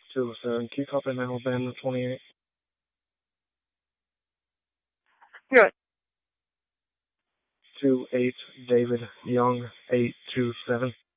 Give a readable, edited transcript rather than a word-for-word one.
207, can you copy in Alabama 28? Good. 28, David Young, 827.